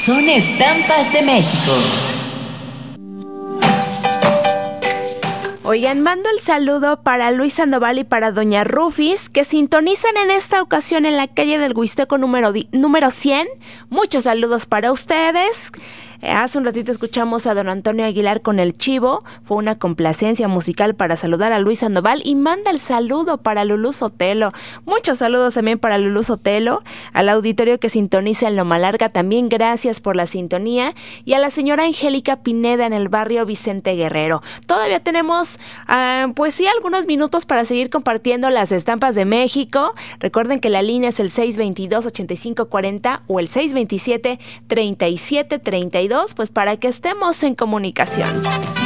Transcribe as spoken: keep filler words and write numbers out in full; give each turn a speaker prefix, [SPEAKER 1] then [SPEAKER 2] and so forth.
[SPEAKER 1] Son estampas de México.
[SPEAKER 2] Oigan, mando el saludo para Luis Sandoval y para Doña Rufis, que sintonizan en esta ocasión en la calle del Huisteco número, di- número cien. Muchos saludos para ustedes. Eh, hace un ratito escuchamos a don Antonio Aguilar con El Chivo. Fue una complacencia musical para saludar a Luis Sandoval. Y manda el saludo para Lulú Sotelo. Muchos saludos también para Lulú Sotelo. Al auditorio que sintoniza en Loma Larga, también gracias por la sintonía. Y a la señora Angélica Pineda en el barrio Vicente Guerrero. Todavía tenemos, uh, pues sí, algunos minutos para seguir compartiendo las estampas de México. Recuerden que la línea es el seis veintidós, ochenta y cinco cuarenta o el seis veintisiete, treinta y siete treinta y dos, pues para que estemos en comunicación.